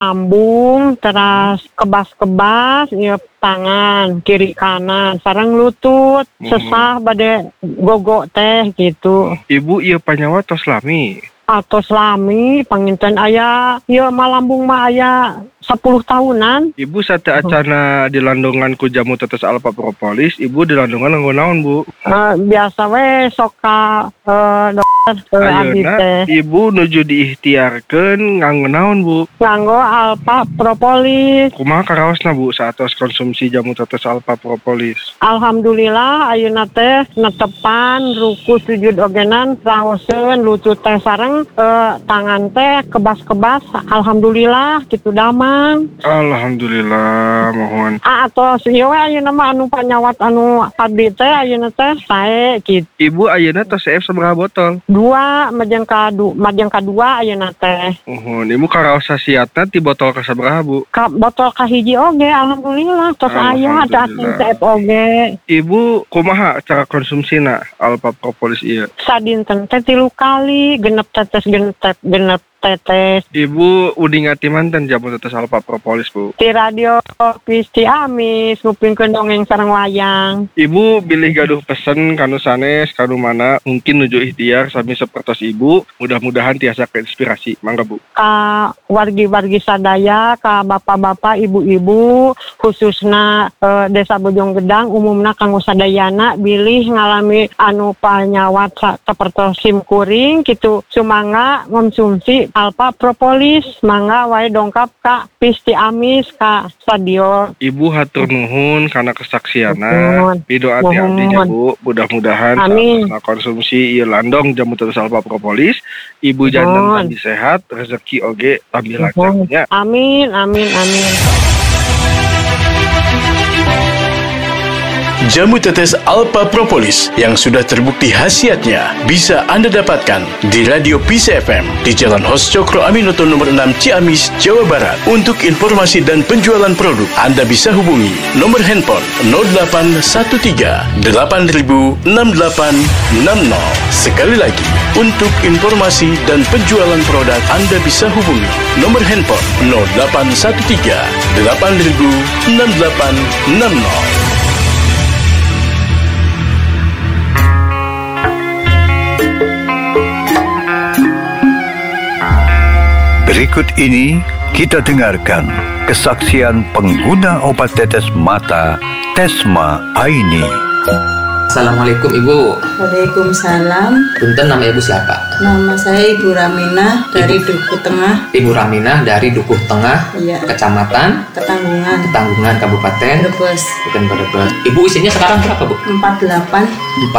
lambung, terus kebas-kebas, ya tangan kiri kanan, sareng lutut, sesah bade gogok teh gitu. Ibu ieu panyawa tos lami. Atos lami panginten aya, ya malambung mah aya 10 tahunan. Ibu sate acana di landongan ku jamu tetes alfa propolis, ibu di landongan nganggo naon, Bu? Biasa we sok ka dokter abdi Ayeuna teh. ibu nuju diikhtiarkeun nganggo naon, Bu? Nganggo alfa propolis. Kumaha karaosna, Bu, saatos konsumsi jamu tetes alfa propolis? Alhamdulillah ayeuna teh netepan ruku sujud ogenan raoseun lutut teh sareng tangan teh kebas-kebas. Alhamdulillah kitu damang. Alhamdulillah, mohon. Atos ieu we ayeuna mah anu panyawat anu abdi teh ayeuna teh sae kitu. Ibu ayeuna tos CF sabaraha botol? 2 majeng kadua ayeuna teh. Mohon, ibu karaos sasiatna ti botol ka sabaraha, Bu? Ka botol kahiji oge alhamdulillah tos aya ada CF oge. Ibu kumaha cara konsumsina alfa propolis ieu? Sadinten teh 3 kali, genep tetes. Ibu udi ngati manten jamu tetes alfa propolis, Bu? Ti radio Pisti Amis ngupingkeun dongeng sareng wayang. Ibu bilih gaduh pesen kanu sanes kanu mana mungkin nuju ikhtiar sami sapertos ibu, mudah-mudahan tiasa keinspirasi. Mangga, Bu. Ka wargi-wargi sadaya, ka bapak-bapak, ibu-ibu, khususna Desa Bojong Gedang, umumna kanggo sadayana bilih ngalami anu panyawat sapertos sim kuring kitu, sumangga ngonsumsi alfa propolis, mangga wae dongkap ka Pisti Amis ka stadion. Ibu hatur nuhun karena kesaksiana. Pido ati-atinya, Bu. Mudah-mudahan saat konsumsi ieu landong jamu tetes alfa propolis, ibu jantan tambah sehat, rezeki oge tambah lancarnya. Amin. Jamu tetes alfa propolis yang sudah terbukti khasiatnya bisa Anda dapatkan di Radio Peace FM di Jalan Hos Cokro Aminoto nomor 6 Ciamis, Jawa Barat. Untuk informasi dan penjualan produk, Anda bisa hubungi nomor handphone 0813 8000 6860. Sekali lagi, untuk informasi dan penjualan produk, Anda bisa hubungi nomor handphone 0813 8000 6860. Berikut ini kita dengarkan kesaksian pengguna obat tetes mata Tesma Aini. Assalamualaikum Ibu. Waalaikumsalam. Punten, nama Ibu siapa? Nama saya Ibu Raminah dari Dukuh Tengah. Ibu Raminah dari Dukuh Tengah, iya. Kecamatan Ketanggungan, Kabupaten Brebes. Ibu usianya sekarang berapa, Bu? 48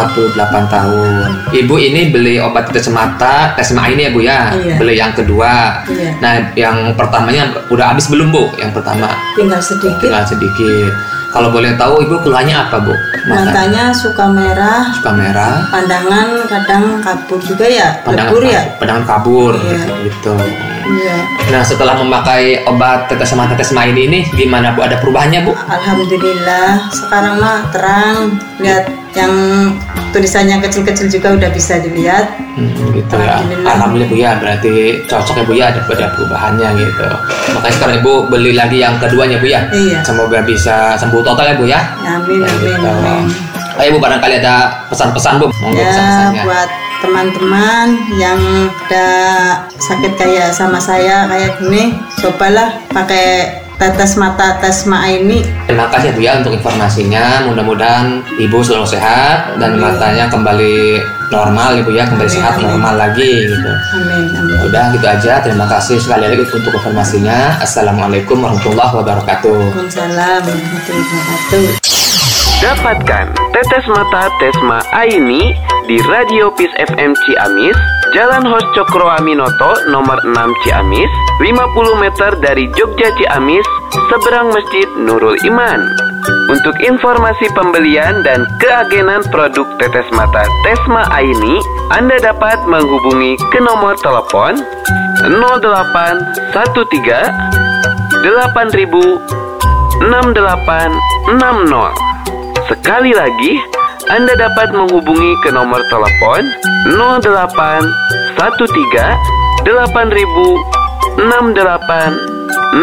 tahun. Ibu ini beli obat tetes mata Tesma ini ya, Bu ya? Iya. Beli yang kedua. Iya. Nah, yang pertamanya udah habis belum, Bu? Yang pertama? Tinggal sedikit. Kalau boleh tahu Ibu keluhannya apa, Bu? Matanya suka merah. Pandangan kadang kabur juga ya. Pandangan kabur. Iya. Gitu. Iya. Nah, setelah memakai obat tetes mata Tesma ini gimana, Bu? Ada perubahannya, Bu? Alhamdulillah. Sekarang mah terang. Lihat yang tulisannya kecil-kecil juga udah bisa dilihat. Gitu ya. Alhamdulillah, Bu ya. Berarti cocok ya, Bu ya, ada perubahannya gitu. Makanya sekarang Ibu beli lagi yang keduanya, Bu ya. Iya. Semoga bisa sembuh total ya, Bu ya. Amin. Ayo, Bu, barangkali ada pesan-pesan, Bu. Monggo pesan-pesannya. Buat teman-teman yang ada sakit kayak sama saya kayak gini, cobalah pakai tetes mata Tesma ini. Terima kasih, Bu ya, untuk informasinya. Mudah-mudahan Ibu selalu sehat dan matanya kembali normal, Ibu ya, kembali sehat normal lagi gitu. Amin. Udah gitu aja. Terima kasih sekali lagi untuk informasinya. Assalamualaikum warahmatullahi wabarakatuh. Waalaikumsalam warahmatullahi wabarakatuh. Dapatkan tetes mata Tesma Aini di Radio Peace FM Ciamis, Jalan Hos Cokro Aminoto nomor 6 Ciamis, 50 meter dari Jogja Ciamis, seberang Masjid Nurul Iman. Untuk informasi pembelian dan keagenan produk tetes mata Tesma Aini, Anda dapat menghubungi ke nomor telepon 0813 8000 6860. Sekali lagi, Anda dapat menghubungi ke nomor telepon 0813 8000 6860.